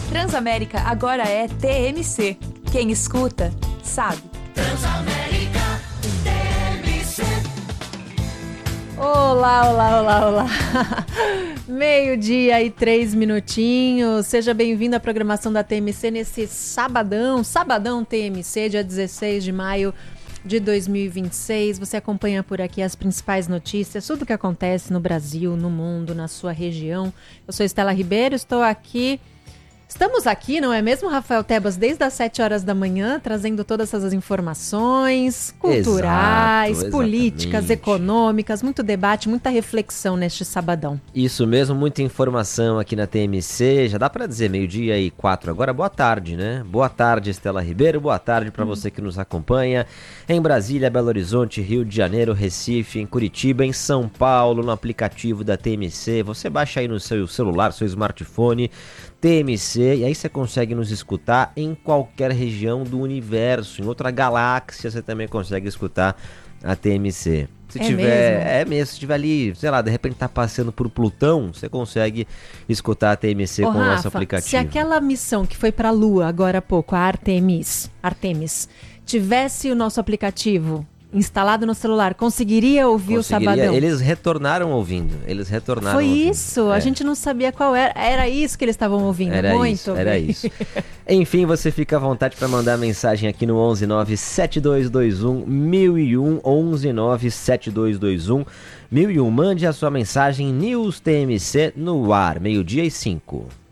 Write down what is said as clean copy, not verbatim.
Transamérica agora é TMC. Quem escuta, sabe. Transamérica TMC. Olá, olá, olá, olá. 12:03. Seja bem-vindo à programação da TMC nesse sabadão TMC, dia 16 de maio de 2026. Você acompanha por aqui as principais notícias, tudo o que acontece no Brasil, no mundo, na sua região. Eu sou Estela Ribeiro, Estamos aqui, não é mesmo, Rafael Tebas, desde as 7 horas da manhã, trazendo todas essas informações culturais, políticas, econômicas, muito debate, muita reflexão neste sabadão. Isso mesmo, muita informação aqui na TMC. Já dá para dizer 12:04 agora. Boa tarde, né? Boa tarde, Estela Ribeiro. Boa tarde para você que nos acompanha em Brasília, Belo Horizonte, Rio de Janeiro, Recife, em Curitiba, em São Paulo, no aplicativo da TMC. Você baixa aí no seu celular, seu smartphone, TMC, e aí você consegue nos escutar em qualquer região do universo, em outra galáxia você também consegue escutar a TMC. Se tiver ali, sei lá, de repente tá passando por Plutão, você consegue escutar a TMC com o nosso aplicativo. Se aquela missão que foi pra Lua agora há pouco, a Artemis, tivesse o nosso aplicativo instalado no celular, conseguiria ouvir o sabadão? Eles retornaram ouvindo. Foi isso? A gente não sabia qual era. Era isso que eles estavam ouvindo. Era isso. Enfim, você fica à vontade para mandar mensagem aqui no 11972211001, 11972211001. Mande a sua mensagem News TMC no ar, 12:05.